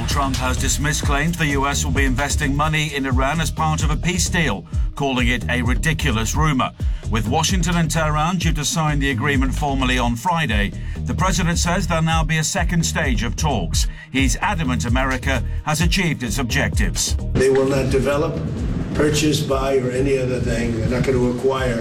Donald Trump has dismissed claims the US will be investing money in Iran as part of a peace deal, calling it a ridiculous rumour. With Washington and Tehran due to sign the agreement formally on Friday, the president says there'll now be a second stage of talks. He's adamant America has achieved its objectives. They will not develop, purchase, buy, or any other thing. They're not going to acquire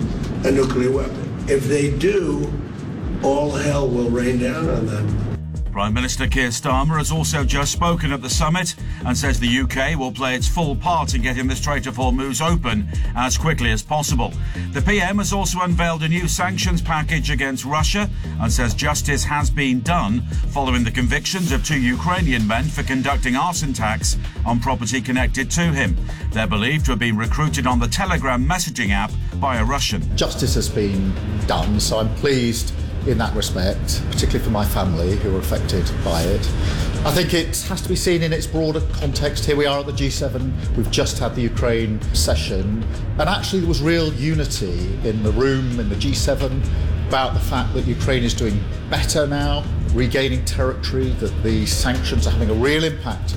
a nuclear weapon. If they do, all hell will rain down on them. Prime Minister Keir Starmer has also just spoken at the summit and says the UK will play its full part in getting the Strait of Hormuz open as quickly as possible. The PM has also unveiled a new sanctions package against Russia and says justice has been done following the convictions of 2 Ukrainian men for conducting arson attacks on property connected to him. They're believed to have been recruited on the Telegram messaging app by a Russian. Justice has been done, so I'm pleased in that respect, particularly for my family who were affected by it. I think it has to be seen in its broader context. Here we are at the G7, we've just had the Ukraine session, and actually there was real unity in the room, in the G7, about the fact that Ukraine is doing better now, regaining territory, that the sanctions are having a real impact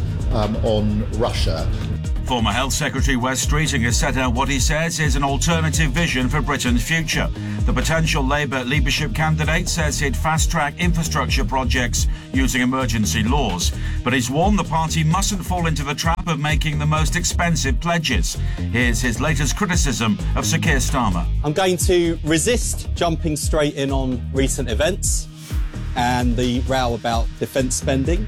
on Russia. Former Health Secretary Wes Streeting has set out what he says is an alternative vision for Britain's future. The potential Labour leadership candidate says he'd fast-track infrastructure projects using emergency laws. But he's warned the party mustn't fall into the trap of making the most expensive pledges. Here's his latest criticism of Sir Keir Starmer. I'm going to resist jumping straight in on recent events and the row about defence spending.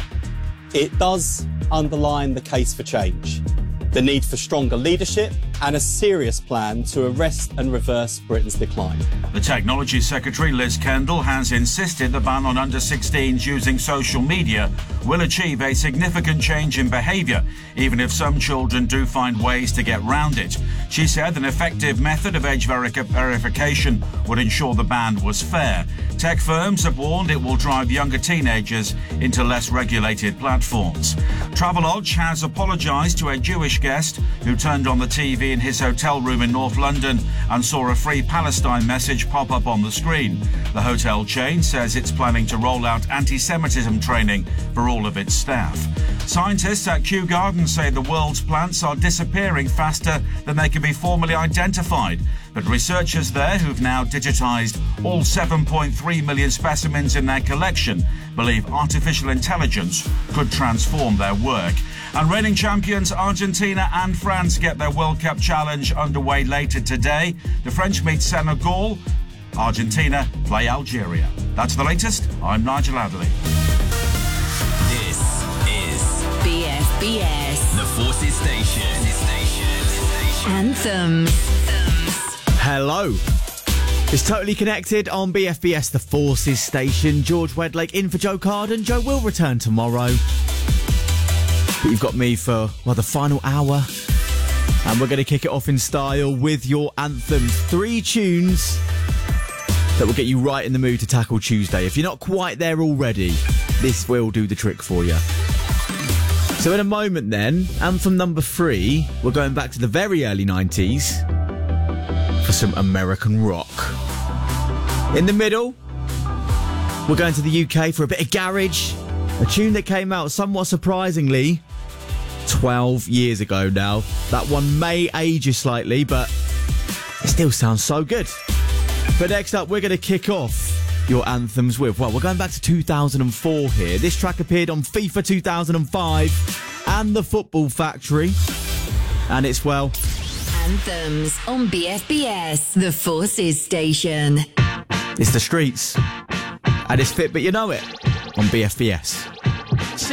It does underline the case for change, the need for stronger leadership and a serious plan to arrest and reverse Britain's decline. The Technology Secretary, Liz Kendall, has insisted the ban on under-16s using social media will achieve a significant change in behaviour, even if some children do find ways to get round it. She said an effective method of age verification would ensure the ban was fair. Tech firms have warned it will drive younger teenagers into less regulated platforms. Travelodge has apologised to a Jewish guest who turned on the TV in his hotel room in North London and saw a Free Palestine message pop up on the screen. The hotel chain says it's planning to roll out anti-Semitism training for all of its staff. Scientists at Kew Gardens say the world's plants are disappearing faster than they can be formally identified. But researchers there, who've now digitised all 7.3 million specimens in their collection, believe artificial intelligence could transform their work. And reigning champions Argentina and France get their World Cup challenge underway later today. The French meet Senegal. Argentina play Algeria. That's the latest. I'm Nigel Adderley. This is BFBS, the Forces Station. Anthem. Hello. It's Totally Connected on BFBS, the Forces Station. George Wedlake in for Joe Carden. Joe will return tomorrow. But you've got me for, the final hour. And we're going to kick it off in style with your anthems. 3 tunes that will get you right in the mood to tackle Tuesday. If you're not quite there already, this will do the trick for you. So in a moment then, anthem number 3, we're going back to the very early 90s for some American rock. In the middle, we're going to the UK for a bit of garage. A tune that came out somewhat surprisingly 12 years ago now. That one may age you slightly, but it still sounds so good. But next up, we're going to kick off your anthems with, we're going back to 2004 here. This track appeared on FIFA 2005 and The Football Factory. And it's, Anthems on BFBS, the Forces Station. It's The Streets. And it's Fit But You Know It on BFBS.